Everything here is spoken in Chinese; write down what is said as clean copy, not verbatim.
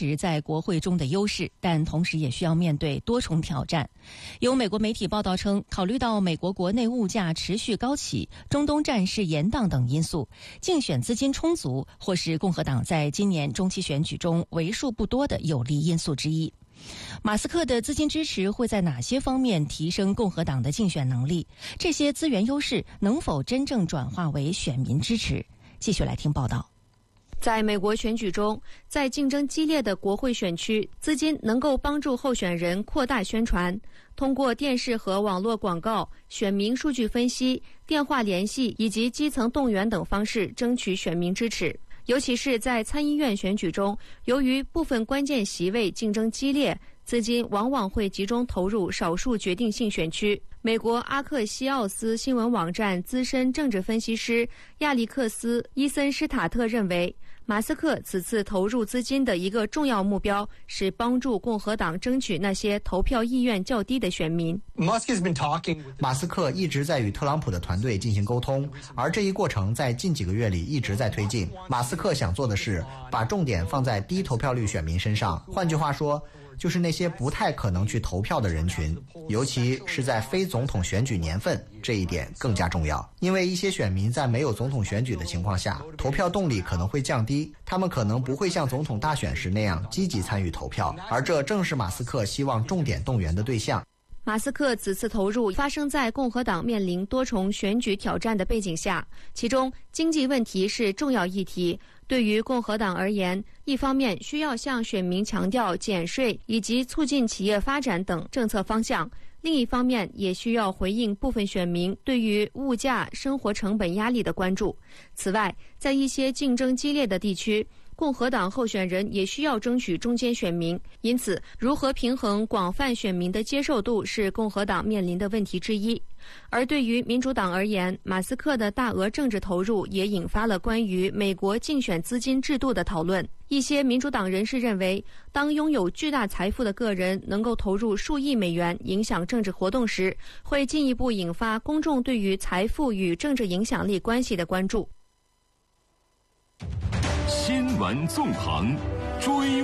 持在国会中的优势，但同时也需要面对多重挑战。有美国媒体报道称，考虑到美国国内物价持续高企、中东战事延宕等因素，竞选资金充足或是共和党在今年中期选举中为数不多的有利因素之一。马斯克的资金支持会在哪些方面提升共和党的竞选能力？这些资源优势能否真正转化为选民支持？继续来听报道。 在美国选举中，在竞争激烈的国会选区，资金能够帮助候选人扩大宣传，通过电视和网络广告、选民数据分析、电话联系以及基层动员等方式争取选民支持。尤其是在参议院选举中，由于部分关键席位竞争激烈，资金往往会集中投入少数决定性选区。美国阿克西奥斯新闻网站资深政治分析师亚历克斯·伊森施塔特认为，马斯克此次投入资金的一个重要目标是帮助共和党争取那些投票意愿较低的选民。 马斯克一直在与特朗普的团队进行沟通，而这一过程在近几个月里一直在推进。马斯克想做的是把重点放在低投票率选民身上，换句话说，就是那些不太可能去投票的人群，尤其是在非总统选举年份，这一点更加重要。因为一些选民在没有总统选举的情况下，投票动力可能会降低，他们可能不会像总统大选时那样积极参与投票，而这正是马斯克希望重点动员的对象。 马斯克此次投入发生在共和党面临多重选举挑战的背景下，其中经济问题是重要议题。对于共和党而言，一方面需要向选民强调减税以及促进企业发展等政策方向，另一方面也需要回应部分选民对于物价、生活成本压力的关注。此外，在一些竞争激烈的地区，共和党候选人也需要争取中间选民，因此如何平衡广泛选民的接受度是共和党面临的问题之一。而对于民主党而言，马斯克的大额政治投入也引发了关于美国竞选资金制度的讨论。一些民主党人士认为，当拥有巨大财富的个人能够投入数亿美元影响政治活动时，会进一步引发公众对于财富与政治影响力关系的关注。 新闻纵横，追